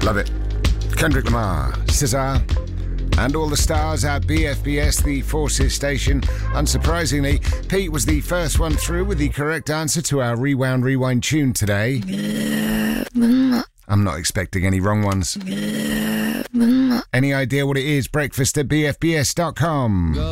Love it. Kendrick Lamar, SZA, and all the stars at BFBS, the Forces station. Unsurprisingly, Pete was the first one through with the correct answer to our Rewind tune today. I'm not expecting any wrong ones. Any idea what it is? Breakfast at BFBS.com.